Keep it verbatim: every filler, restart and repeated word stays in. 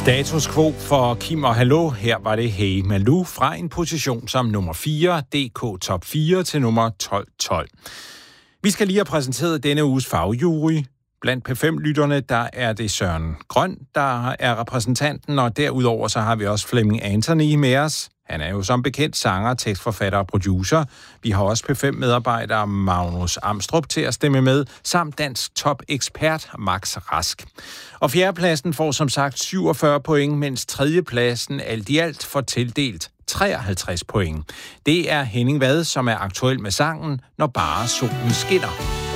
Status quo for Kim og Hallo. Her var det Hey Malou fra en position som nummer fire, D K Top fire til nummer tolv tolv. Vi skal lige have præsenteret denne uges fagjury. Blandt P fem lytterne, der er det Søren Grøn, der er repræsentanten, og derudover så har vi også Flemming Anthony med os. Han er jo som bekendt sanger, tekstforfatter og producer. Vi har også P fem medarbejder Magnus Amstrup til at stemme med, samt dansk top-ekspert Max Rask. Og fjerdepladsen får som sagt syvogfyrre point, mens tredjepladsen alt i alt får tildelt treoghalvtreds point. Det er Henning Vad, som er aktuel med sangen Når bare solen skinner.